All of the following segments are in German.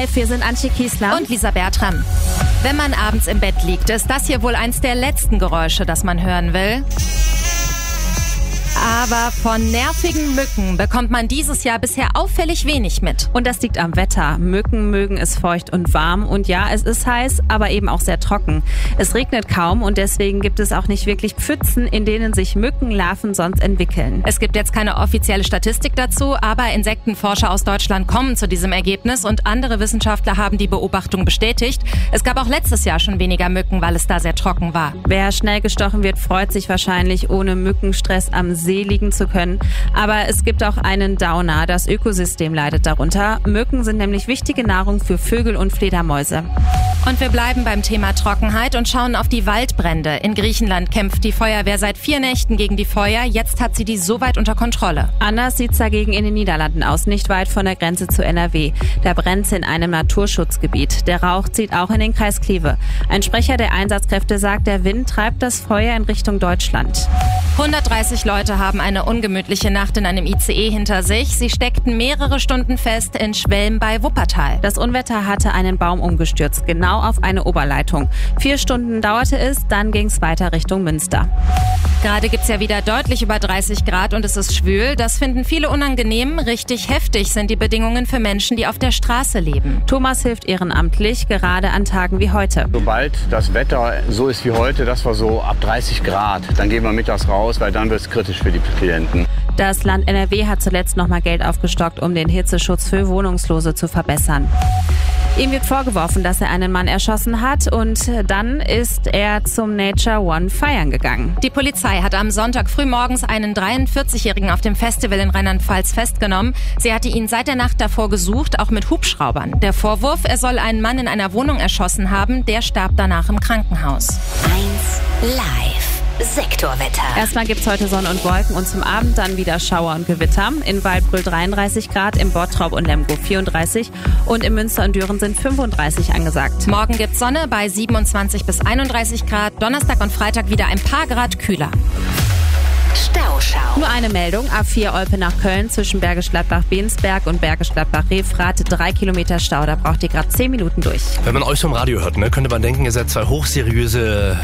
Live. Wir sind Antje Kiesler und Lisa Bertram. Wenn man abends im Bett liegt, ist das hier wohl eins der letzten Geräusche, das man hören will. Aber von nervigen Mücken bekommt man dieses Jahr bisher auffällig wenig mit. Und das liegt am Wetter. Mücken mögen es feucht und warm. Und ja, es ist heiß, aber eben auch sehr trocken. Es regnet kaum und deswegen gibt es auch nicht wirklich Pfützen, in denen sich Mückenlarven sonst entwickeln. Es gibt jetzt keine offizielle Statistik dazu, aber Insektenforscher aus Deutschland kommen zu diesem Ergebnis und andere Wissenschaftler haben die Beobachtung bestätigt. Es gab auch letztes Jahr schon weniger Mücken, weil es da sehr trocken war. Wer schnell gestochen wird, freut sich wahrscheinlich, ohne Mückenstress am See liegen zu können. Aber es gibt auch einen Downer. Das Ökosystem leidet darunter. Mücken sind nämlich wichtige Nahrung für Vögel und Fledermäuse. Und wir bleiben beim Thema Trockenheit und schauen auf die Waldbrände. In Griechenland kämpft die Feuerwehr seit 4 Nächten gegen die Feuer. Jetzt hat sie die soweit unter Kontrolle. Anders sieht's dagegen in den Niederlanden aus, nicht weit von der Grenze zu NRW. Da brennt's in einem Naturschutzgebiet. Der Rauch zieht auch in den Kreis Kleve. Ein Sprecher der Einsatzkräfte sagt, der Wind treibt das Feuer in Richtung Deutschland. 130 Leute haben eine ungemütliche Nacht in einem ICE hinter sich. Sie steckten mehrere Stunden fest in Schwelm bei Wuppertal. Das Unwetter hatte einen Baum umgestürzt, genau auf eine Oberleitung. 4 Stunden dauerte es, dann ging's weiter Richtung Münster. Gerade gibt's ja wieder deutlich über 30 Grad und es ist schwül. Das finden viele unangenehm. Richtig heftig sind die Bedingungen für Menschen, die auf der Straße leben. Thomas hilft ehrenamtlich, gerade an Tagen wie heute. Sobald das Wetter so ist wie heute, das war so ab 30 Grad, dann gehen wir mittags raus, weil dann wird es kritisch für die Klienten. Das Land NRW hat zuletzt nochmal Geld aufgestockt, um den Hitzeschutz für Wohnungslose zu verbessern. Ihm wird vorgeworfen, dass er einen Mann erschossen hat und dann ist er zum Nature One feiern gegangen. Die Polizei hat am Sonntag frühmorgens einen 43-Jährigen auf dem Festival in Rheinland-Pfalz festgenommen. Sie hatte ihn seit der Nacht davor gesucht, auch mit Hubschraubern. Der Vorwurf, er soll einen Mann in einer Wohnung erschossen haben, der starb danach im Krankenhaus. 1 Live. Sektorwetter. Erstmal gibt's heute Sonne und Wolken und zum Abend dann wieder Schauer und Gewitter. In Waldbröl 33 Grad, im Bottrop und Lemgo 34 und in Münster und Düren sind 35 angesagt. Morgen gibt's Sonne bei 27 bis 31 Grad, Donnerstag und Freitag wieder ein paar Grad kühler. Stauschau. Nur eine Meldung, A4 Olpe nach Köln zwischen Bergisch Gladbach-Bensberg und Bergisch Gladbach-Refrath, 3 Kilometer Stau, da braucht ihr gerade 10 Minuten durch. Wenn man euch so im Radio hört, könnte man denken, ihr seid 2 hochseriöse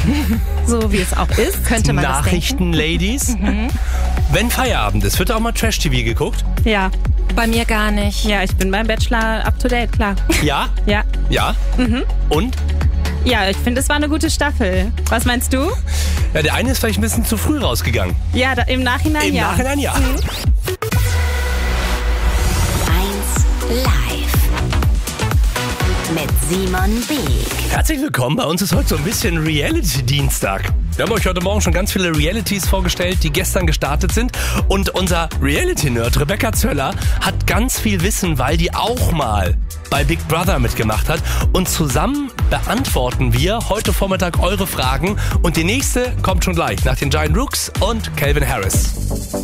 so wie es auch ist, könnte man Nachrichten-Ladies. Wenn Feierabend ist, wird auch mal Trash-TV geguckt? Ja. Bei mir gar nicht. Ja, ich bin beim Bachelor up to date, klar. Ja? Ja. Ja? Und? Ja, ich finde, es war eine gute Staffel. Was meinst du? Ja, der eine ist vielleicht ein bisschen zu früh rausgegangen. Ja, im Nachhinein ja. Im Nachhinein ja. 1 Live. Mit Simon Beek. Herzlich willkommen. Bei uns ist heute so ein bisschen Reality-Dienstag. Wir haben euch heute Morgen schon ganz viele Realities vorgestellt, die gestern gestartet sind. Und unser Reality-Nerd Rebecca Zöller hat ganz viel Wissen, weil die auch mal bei Big Brother mitgemacht hat. Und zusammen beantworten wir heute Vormittag eure Fragen. Und die nächste kommt schon gleich nach den Giant Rooks und Calvin Harris.